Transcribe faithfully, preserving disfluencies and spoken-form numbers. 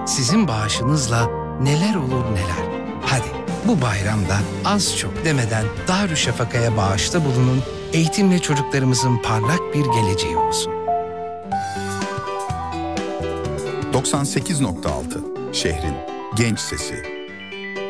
Sizin bağışınızla neler olur neler. Hadi bu bayramda az çok demeden Darüşşafaka'ya bağışta bulunun, eğitimle çocuklarımızın parlak bir geleceği olsun. doksan sekiz nokta altı Şehrin genç sesi.